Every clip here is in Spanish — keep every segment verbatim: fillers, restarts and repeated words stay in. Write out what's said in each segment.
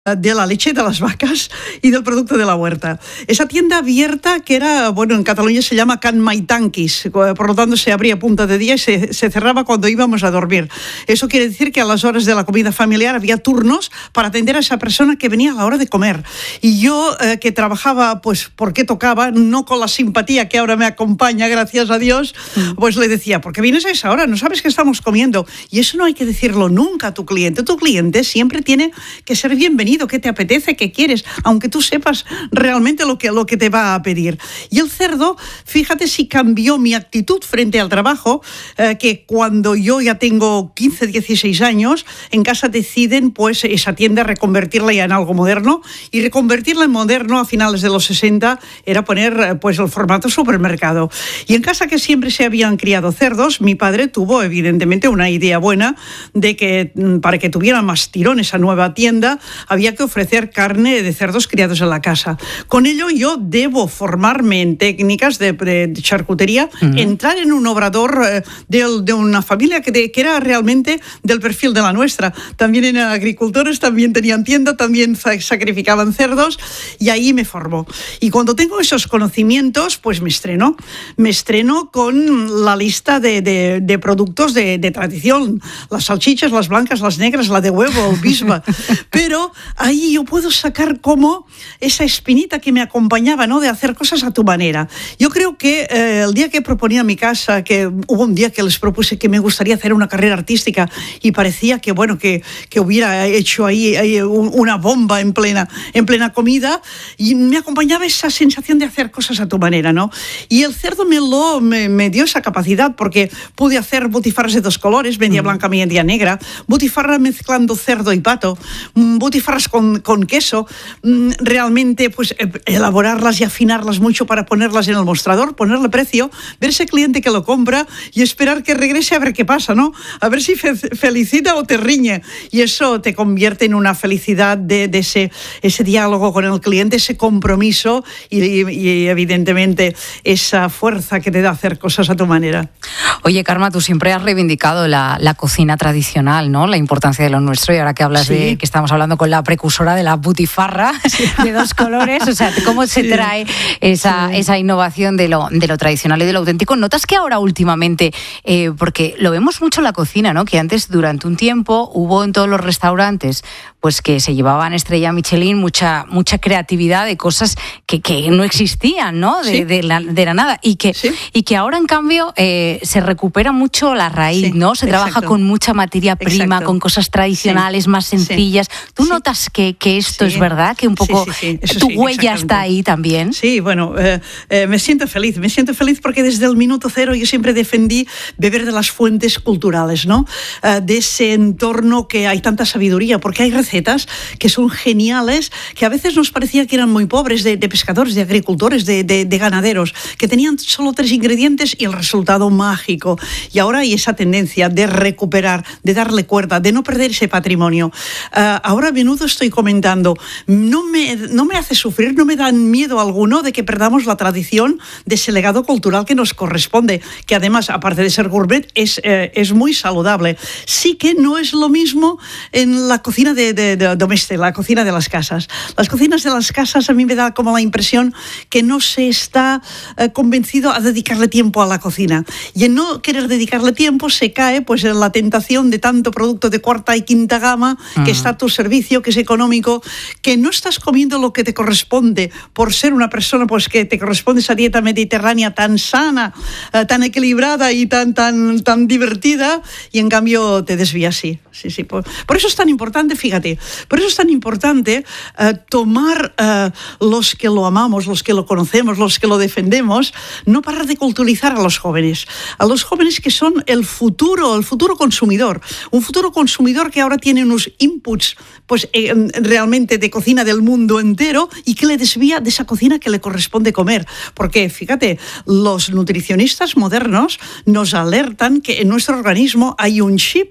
de la leche de las vacas y del producto de la huerta. Esa tienda abierta que era, bueno, en Cataluña se llama Can Maitanquis, por lo tanto se abría a punta de día y se, se cerraba cuando íbamos a dormir. Eso quiere decir que a las horas de la comida familiar había turnos para atender a esa persona que venía a la hora de comer. Y yo, eh, que trabajaba, pues, porque tocaba, no con la simpatía que ahora me acompaña, gracias a Dios, mm. pues le decía, ¿por qué vienes a esa hora? ¿No sabes que estamos comiendo? Y eso no hay que decirlo nunca a tu cliente. Tu cliente siempre tiene que ser bienvenido. ¿Qué te apetece? ¿Qué quieres? Aunque tú sepas realmente lo que, lo que te va a pedir. Y el cerdo, fíjate si cambió mi actitud frente al trabajo, eh, que cuando yo ya tengo quince, dieciséis años, en casa deciden pues esa tienda reconvertirla ya en algo moderno, y reconvertirla en moderno a finales de los sesenta era poner pues el formato supermercado. Y en casa, que siempre se habían criado cerdos, mi padre tuvo evidentemente una idea buena de que para que tuviera más tirón esa nueva tienda, había que ofrecer carne de cerdos criados en la casa. Con ello yo debo formarme en técnicas de, de, de charcutería, uh-huh. entrar en un obrador eh, de, de una familia que, de, que era realmente del perfil de la nuestra. También eran agricultores, también tenían tienda, también sacrificaban cerdos, y ahí me formó. Y cuando tengo esos conocimientos, pues me estreno. Me estreno con la lista de, de, de productos de, de tradición. Las salchichas, las blancas, las negras, la de huevo, el bisba. Pero ahí yo puedo sacar como esa espinita que me acompañaba, ¿no? De hacer cosas a tu manera. Yo creo que eh, el día que proponía mi casa, que hubo un día que les propuse que me gustaría hacer una carrera artística, y parecía que, bueno, que, que hubiera hecho ahí, ahí una bomba en plena, en plena comida, y me acompañaba esa sensación de hacer cosas a tu manera, ¿no? Y el cerdo me, lo, me, me dio esa capacidad, porque pude hacer butifarras de dos colores, media blanca, media negra, butifarra mezclando cerdo y pato, butifarras con, con queso, realmente pues elaborarlas y afinarlas mucho para ponerlas en el mostrador, ponerle precio, ver ese cliente que lo compra y esperar que regrese a ver qué pasa, ¿no? A ver si fe- felicita o te riñe. Y eso te convierte en una felicidad de, de ese, ese diálogo con el cliente, ese compromiso y, y, y evidentemente esa fuerza que te da hacer cosas a tu manera. Oye, Carme, tú siempre has reivindicado la, la cocina tradicional, ¿no? La importancia de lo nuestro, y ahora que hablas sí. de que estamos hablando con la precursora de la butifarra sí. de dos colores, o sea, cómo se sí. trae esa, sí. esa innovación de lo, de lo tradicional y de lo auténtico. ¿Notas que ahora últimamente, eh, porque lo vemos mucho en la cocina, ¿no? Que antes, durante un tiempo, hubo en todos los restaurantes, pues que se llevaban estrella Michelin, mucha, mucha creatividad de cosas que, que no existían, ¿no? De, sí. de, la, de la nada. Y que, sí. y que ahora, en cambio, eh, se recupera mucho la raíz, sí. ¿no? Se Exacto. trabaja con mucha materia prima, Exacto. con cosas tradicionales, sí. más sencillas. Sí. ¿Tú sí. notas que, que esto sí. es verdad? Que un poco sí, sí, sí. tu sí, huella está ahí también. Sí, bueno, eh, eh, me siento feliz. Me siento feliz porque desde el minuto cero yo siempre defendí beber de las fuentes culturales, ¿no? Uh, de ese entorno que hay tanta sabiduría, porque hay recetas que son geniales, que a veces nos parecía que eran muy pobres, de, de pescadores, de agricultores, de, de, de ganaderos, que tenían solo tres ingredientes y el resultado mágico. Y ahora hay esa tendencia de recuperar, de darle cuerda, de no perder ese patrimonio. Uh, ahora a menudo estoy comentando, no me, no me hace sufrir, no me dan miedo alguno de que perdamos la tradición de ese legado cultural que nos corresponde, que además, aparte de ser gourmet, es, eh, es muy saludable. Sí que no es lo mismo en la cocina de, de, de doméstica, la cocina de las casas. Las cocinas de las casas a mí me da como la impresión que no se está eh, convencido a dedicarle tiempo a la cocina. Y en no querer dedicarle tiempo se cae pues en la tentación de tanto producto de cuarta y quinta gama uh-huh. que está a tu servicio, que es económico, que no estás comiendo lo que te corresponde por ser una persona pues que te corresponde esa dieta mediterránea tan sana, eh, tan equilibrada y tan, tan, tan divertida, y en cambio te desvías, sí. Sí, sí. Por, por eso es tan importante, fíjate, por eso es tan importante uh, tomar uh, los que lo amamos, los que lo conocemos, los que lo defendemos, no parar de culturizar a los jóvenes, a los jóvenes que son el futuro, el futuro consumidor, un futuro consumidor que ahora tiene unos inputs pues eh, realmente de cocina del mundo entero y que le desvía de esa cocina que le corresponde comer. Porque, fíjate, los nutricionistas modernos nos alertan que en nuestro organismo hay un chip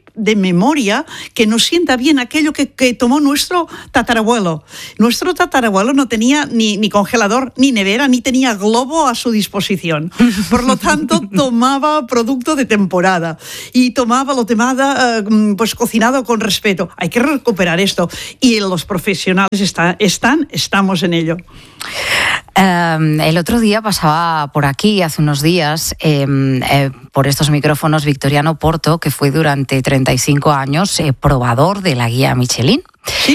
de memoria que nos sienta bien aquello que, que tomó nuestro tatarabuelo. Nuestro tatarabuelo no tenía ni, ni congelador, ni nevera, ni tenía globo a su disposición. Por lo tanto, tomaba producto de temporada y tomaba lo tomada, pues cocinado con respeto. Hay que recuperar esto y los profesionales está, están, estamos en ello. Um, el otro día pasaba por aquí, hace unos días, eh, eh, por estos micrófonos, Victoriano Porto, que fue durante treinta y cinco años eh, probador de la guía Michelin. ¿Sí?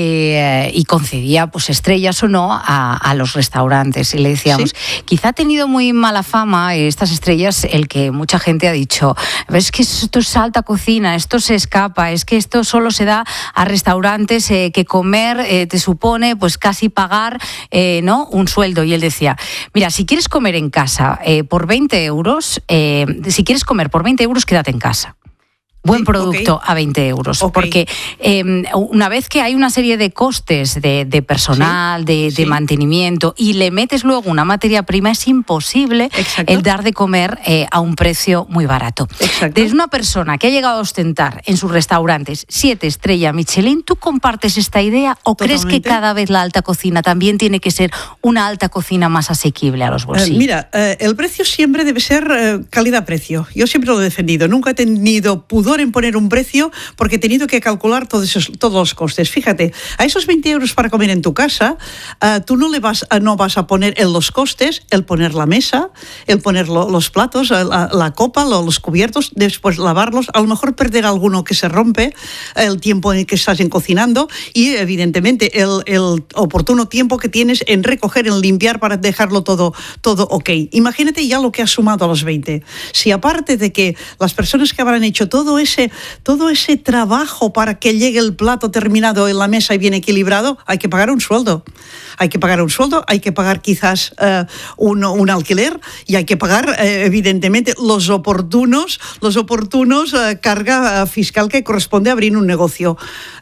Eh, y concedía pues estrellas o no a, a los restaurantes y le decíamos, ¿sí? Quizá ha tenido muy mala fama estas estrellas el que mucha gente ha dicho, es que esto es alta cocina, esto se escapa, es que esto solo se da a restaurantes eh, que comer eh, te supone pues casi pagar eh, ¿no? un sueldo. Y él decía, mira, si quieres comer en casa eh, por veinte euros, eh, si quieres comer por veinte euros, quédate en casa. Buen producto okay. a veinte euros, okay. porque eh, una vez que hay una serie de costes de, de personal, sí, de, de sí. mantenimiento y le metes luego una materia prima, es imposible Exacto. el dar de comer eh, a un precio muy barato. Exacto. Desde una persona que ha llegado a ostentar en sus restaurantes siete estrellas Michelin, ¿tú compartes esta idea o Totalmente. crees que cada vez la alta cocina también tiene que ser una alta cocina más asequible a los bolsillos? Eh, mira, eh, el precio siempre debe ser eh, calidad-precio. Yo siempre lo he defendido. Nunca he tenido pudor en poner un precio porque he tenido que calcular todos, esos, todos los costes. Fíjate, a esos veinte euros para comer en tu casa, uh, tú no le vas a, no vas a poner en los costes el poner la mesa, el poner lo, los platos, la, la copa, lo, los cubiertos, después lavarlos, a lo mejor perder alguno que se rompe, el tiempo en que estás en cocinando y evidentemente el, el oportuno tiempo que tienes en recoger, en limpiar para dejarlo todo, todo ok. Imagínate ya lo que has sumado a los veinte. Si aparte de que las personas que habrán hecho todo ese, todo ese trabajo para que llegue el plato terminado en la mesa y bien equilibrado, hay que pagar un sueldo. Hay que pagar un sueldo, hay que pagar quizás uh, un, un alquiler y hay que pagar uh, evidentemente los oportunos, los oportunos uh, carga uh, fiscal que corresponde a abrir un negocio.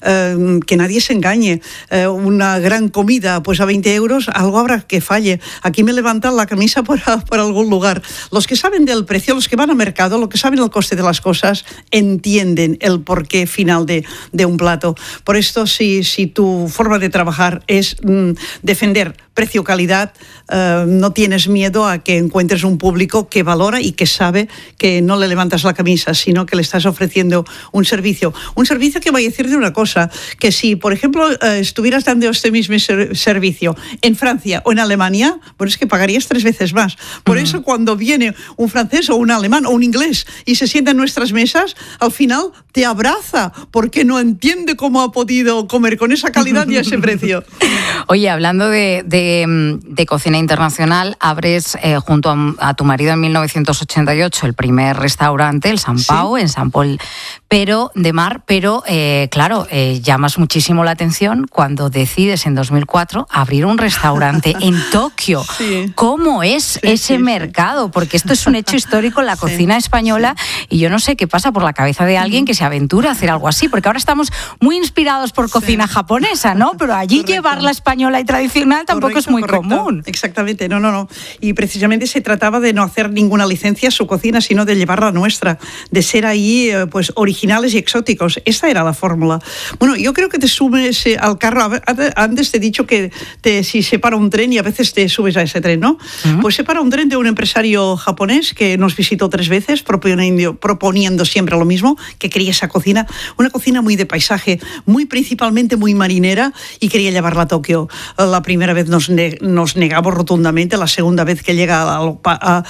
Uh, que nadie se engañe. Uh, una gran comida, pues a veinte euros, algo habrá que falle. Aquí me levantan la camisa por, por algún lugar. Los que saben del precio, los que van al mercado, los que saben el coste de las cosas, entienden el porqué final de, de un plato. Por esto, si, si tu forma de trabajar es mm, defender precio-calidad, uh, no tienes miedo a que encuentres un público que valora y que sabe que no le levantas la camisa, sino que le estás ofreciendo un servicio. Un servicio que voy a decirte una cosa, que si, por ejemplo, uh, estuvieras dando este mismo ser- servicio en Francia o en Alemania, bueno, es que pagarías tres veces más. Por uh-huh. eso, cuando viene un francés o un alemán o un inglés y se sienta en nuestras mesas, al final te abraza porque no entiende cómo ha podido comer con esa calidad y a ese precio. Oye, hablando de, de, de cocina internacional, abres eh, junto a, a tu marido en mil novecientos ochenta y ocho el primer restaurante, el San Pau, sí. en San Pol pero, de Mar, pero eh, claro, eh, llamas muchísimo la atención cuando decides en dos mil cuatro abrir un restaurante en Tokio. Sí. ¿Cómo es sí, ese sí, mercado? Porque esto es un hecho histórico en la cocina sí, española sí. y yo no sé qué pasa por la cabeza de alguien que se aventura a hacer algo así, porque ahora estamos muy inspirados por cocina sí. japonesa, ¿no? Pero allí correcto. Llevar la española y tradicional tampoco correcto, es muy correcto. común. Exactamente, no, no, no. Y precisamente se trataba de no hacer ninguna licencia a su cocina, sino de llevar la nuestra, de ser ahí pues originales y exóticos. Esta era la fórmula. Bueno, yo creo que te subes al carro. Antes te he dicho que te, si se para un tren y a veces te subes a ese tren, ¿no? Uh-huh. Pues se para un tren de un empresario japonés que nos visitó tres veces proponiendo, proponiendo siempre lo mismo, que quería esa cocina, una cocina muy de paisaje, muy principalmente muy marinera, y quería llevarla a Tokio. La primera vez nos, ne- nos negamos rotundamente, la segunda vez que llega a, a, a,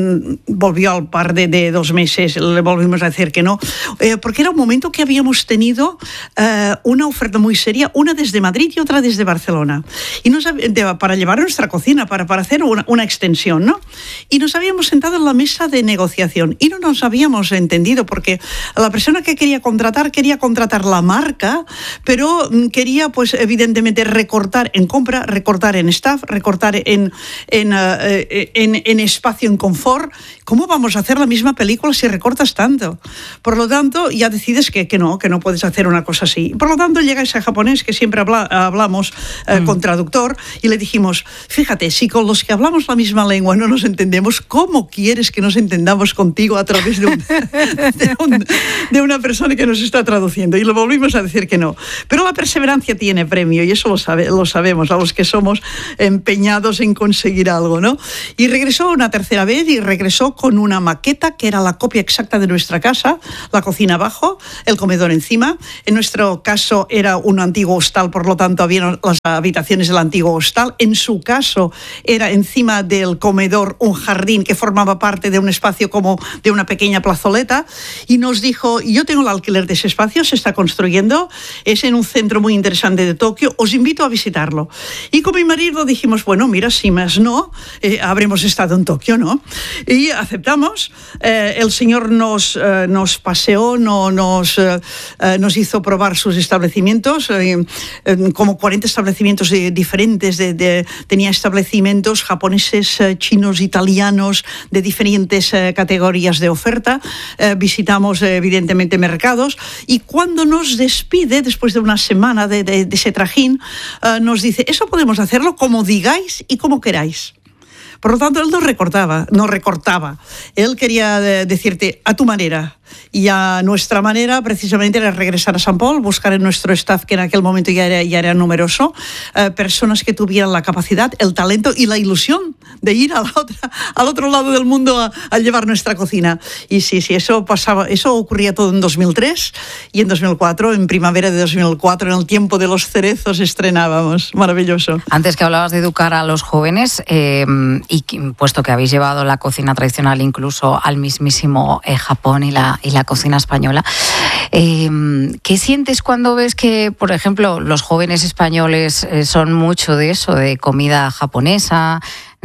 volvió al par de, de dos meses, le volvimos a decir que no, eh, porque era un momento que habíamos tenido eh, una oferta muy seria, una desde Madrid y otra desde Barcelona, y nos, de, para llevar nuestra cocina, para, para hacer una, una extensión, ¿no? Y nos habíamos sentado en la mesa de negociación y no nos habíamos entendido, porque la persona que quería contratar, quería contratar la marca, pero quería, pues, evidentemente recortar en compra, recortar en staff, recortar en, en, uh, en, en espacio, en confort. ¿Cómo vamos a hacer la misma película si recortas tanto? Por lo tanto, ya decides que, que no, que no puedes hacer una cosa así. Por lo tanto, llega ese japonés que siempre habla, hablamos uh, mm. con traductor, y le dijimos, fíjate, si con los que hablamos la misma lengua no nos entendemos, ¿cómo quieres que nos entendamos contigo a través de un, de un, de una persona que nos está traduciendo y le volvimos a decir que no. Pero la perseverancia tiene premio y eso lo, sabe, lo sabemos a los que somos empeñados en conseguir algo, ¿no? Y regresó una tercera vez y regresó con una maqueta que era la copia exacta de nuestra casa, la cocina abajo, el comedor encima. En nuestro caso era un antiguo hostal, por lo tanto había las habitaciones del antiguo hostal. En su caso era encima del comedor un jardín que formaba parte de un espacio como de una pequeña plazoleta y nos dijo, yo tengo el alquiler de ese espacio, se está construyendo, es en un centro muy interesante de Tokio, os invito a visitarlo. Y con mi marido dijimos, bueno, mira, si más no, eh, habremos estado en Tokio, ¿no? Y aceptamos, eh, el señor nos, eh, nos paseó, no, nos, eh, nos hizo probar sus establecimientos, eh, eh, como cuarenta establecimientos de, diferentes, de, de, tenía establecimientos japoneses, eh, chinos, italianos, de diferentes eh, categorías de oferta, eh, visitamos eh, evidentemente mercados y cuando nos despide, después de una semana de, de, de ese trajín, eh, nos dice, eso podemos hacerlo como digáis y como queráis. Por lo tanto, él no recortaba, no recortaba. Él quería de, decirte a tu manera. Y a nuestra manera, precisamente, era regresar a San Paul, buscar en nuestro staff, que en aquel momento ya era, ya era numeroso, eh, personas que tuvieran la capacidad, el talento y la ilusión de ir a la otra, al otro lado del mundo a, a llevar nuestra cocina. Y sí, sí, eso pasaba, eso ocurría todo en dos mil tres y en dos mil cuatro, en primavera de dos mil cuatro, en el tiempo de los cerezos, estrenábamos. Maravilloso. Antes que hablabas de educar a los jóvenes, eh, y puesto que habéis llevado la cocina tradicional incluso al mismísimo eh, Japón y la y la cocina española. Eh, ¿Qué sientes cuando ves que, por ejemplo, los jóvenes españoles eh, son mucho de eso, de comida japonesa,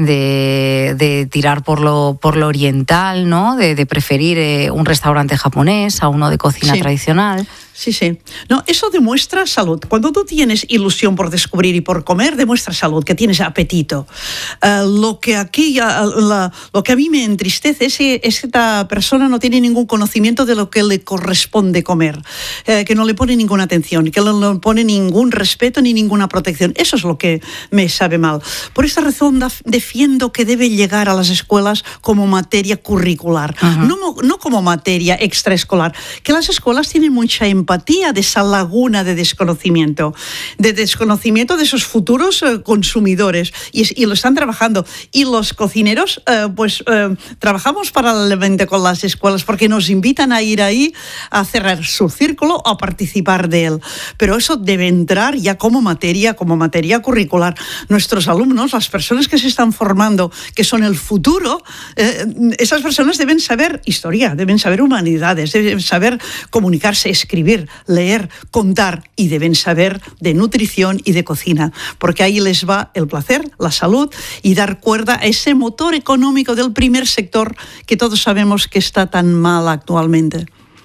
de, de tirar por lo, por lo oriental, ¿no? De, de preferir eh, un restaurante japonés a uno de cocina sí. tradicional? Sí, sí. No, eso demuestra salud. Cuando tú tienes ilusión por descubrir y por comer, demuestra salud, que tienes apetito. Uh, lo que aquí, uh, la, lo que a mí me entristece es que esta persona no tiene ningún conocimiento de lo que le corresponde comer, uh, que no le pone ninguna atención, que no le pone ningún respeto ni ninguna protección. Eso es lo que me sabe mal. Por esta razón defiendo que debe llegar a las escuelas como materia curricular, uh-huh. no, no como materia extraescolar, que las escuelas tienen mucha empatía empatía de esa laguna de desconocimiento, de desconocimiento de esos futuros eh, consumidores y, y lo están trabajando. Y los cocineros, eh, pues eh, trabajamos paralelamente con las escuelas porque nos invitan a ir ahí a cerrar su círculo o a participar de él. Pero eso debe entrar ya como materia, como materia curricular. Nuestros alumnos, las personas que se están formando, que son el futuro, eh, esas personas deben saber historia, deben saber humanidades, deben saber comunicarse, escribir, leer, contar y deben saber de nutrición y de cocina, porque ahí les va el placer, la salud y dar cuerda a ese motor económico del primer sector que todos sabemos que está tan mal actualmente.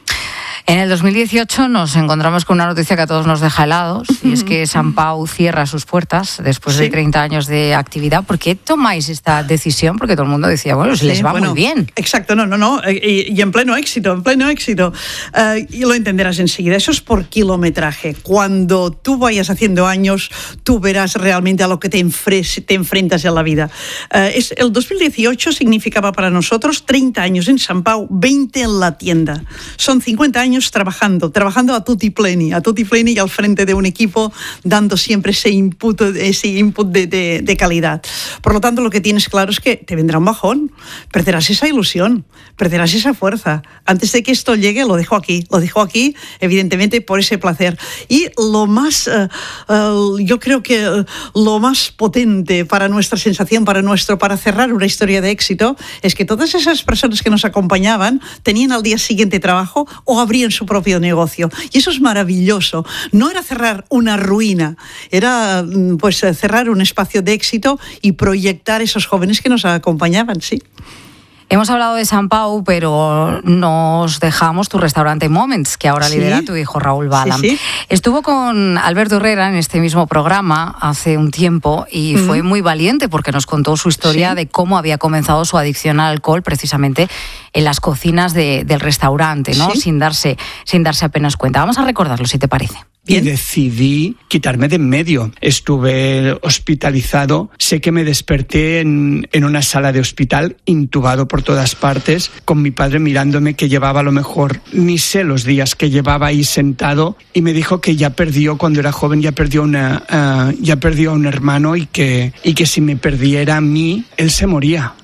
En el dos mil dieciocho nos encontramos con una noticia que a todos nos deja helados, y es que Sant Pau cierra sus puertas después sí. de treinta años de actividad. ¿Por qué tomáis esta decisión? Porque todo el mundo decía, bueno, sí, les va bueno, muy bien. Exacto, no, no, no, y, y en pleno éxito, en pleno éxito. Uh, y lo entenderás enseguida, eso es por kilometraje. Cuando tú vayas haciendo años, tú verás realmente a lo que te, enfre- te enfrentas en la vida. Uh, es, el dos mil dieciocho significaba para nosotros treinta años en Sant Pau, veinte en la tienda. Son cincuenta años trabajando, trabajando a tutti pleni, a tutti pleni y al frente de un equipo, dando siempre ese input, ese input de, de, de calidad. Por lo tanto, lo que tienes claro es que te vendrá un bajón, perderás esa ilusión, perderás esa fuerza. Antes de que esto llegue, lo dejo aquí, lo dejo aquí, evidentemente, por ese placer. Y lo más, uh, uh, yo creo que uh, lo más potente para nuestra sensación, para nuestro, para cerrar una historia de éxito, es que todas esas personas que nos acompañaban tenían al día siguiente trabajo o habrían en su propio negocio. Y eso es maravilloso. No era cerrar una ruina, era pues cerrar un espacio de éxito y proyectar esos jóvenes que nos acompañaban, sí. Hemos hablado de Sant Pau, pero nos dejamos tu restaurante Moments, que ahora sí. lidera tu hijo Raúl Bala. Sí, sí. Estuvo con Alberto Herrera en este mismo programa hace un tiempo y uh-huh. fue muy valiente porque nos contó su historia sí. de cómo había comenzado su adicción al alcohol precisamente en las cocinas de, del restaurante, ¿no? Sí. Sin darse, sin darse apenas cuenta. Vamos a recordarlo, si te parece. Bien. Y decidí quitarme de en medio. Estuve hospitalizado. Sé que me desperté en, en una sala de hospital, intubado por todas partes, con mi padre mirándome, que llevaba a lo mejor, ni sé los días que llevaba ahí sentado, y me dijo que ya perdió, cuando era joven, ya perdió, una, uh, ya perdió a un hermano y que, y que si me perdiera a mí, él se moría.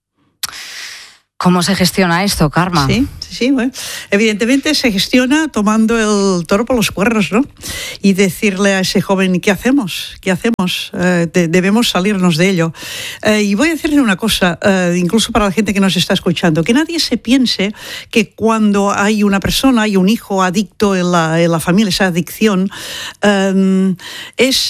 ¿Cómo se gestiona esto, Carme? Sí, sí, bueno, evidentemente se gestiona tomando el toro por los cuernos, ¿no? Y decirle a ese joven, ¿qué hacemos? ¿Qué hacemos? Eh, de, debemos salirnos de ello. Eh, y voy a decirle una cosa, eh, incluso para la gente que nos está escuchando, que nadie se piense que cuando hay una persona, hay un hijo adicto en la, en la familia, esa adicción, eh, es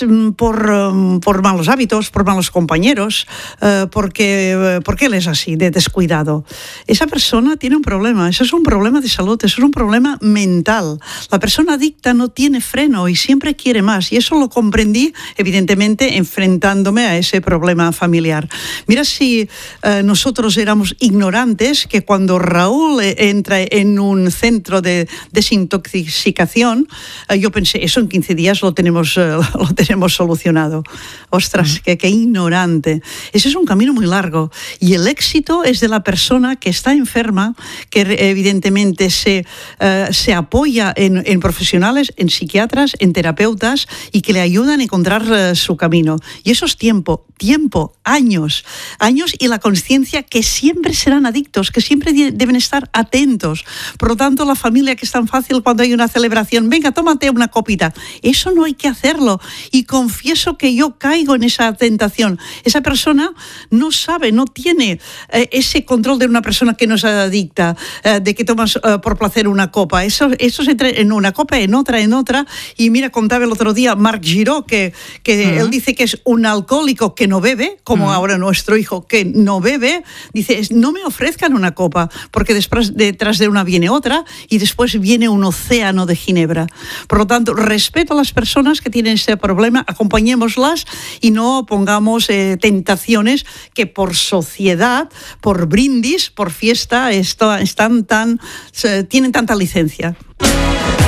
por, por malos hábitos, por malos compañeros, eh, porque, porque él es así, de descuidado. Esa persona tiene un problema, eso es un problema de salud, eso es un problema mental. La persona adicta no tiene freno y siempre quiere más, y eso lo comprendí, evidentemente, enfrentándome a ese problema familiar. Mira, si eh, nosotros éramos ignorantes, que cuando Raúl entra en un centro de desintoxicación, eh, yo pensé, eso en quince días lo tenemos, eh, lo tenemos solucionado. Ostras, qué, qué ignorante. Ese es un camino muy largo, y el éxito es de la persona que está enferma, que evidentemente se, uh, se apoya en, en profesionales, en psiquiatras, en terapeutas, y que le ayudan a encontrar uh, su camino. Y eso es tiempo, tiempo, años, años y la conciencia que siempre serán adictos, que siempre deben estar atentos. Por lo tanto, la familia, que es tan fácil cuando hay una celebración, venga, tómate una copita. Eso no hay que hacerlo. Y confieso que yo caigo en esa tentación. Esa persona no sabe, no tiene eh, ese control de una persona que no es adicta, eh, de que tomas eh, por placer una copa. Eso, eso se trae en una copa, en otra, en otra. Y mira, contaba el otro día Marc Giraud, que, que uh-huh. él dice que es un alcohólico que no bebe, como uh-huh. ahora nuestro hijo que no bebe. Dice, no me ofrezcan una copa, porque después, detrás de una viene otra, y después viene un océano de ginebra. Por lo tanto, respeto a las personas que tienen ese problema, acompañémoslas y no pongamos eh, tentaciones que por sociedad, por brindis, por fiesta, esto, están tan, tienen tanta licencia.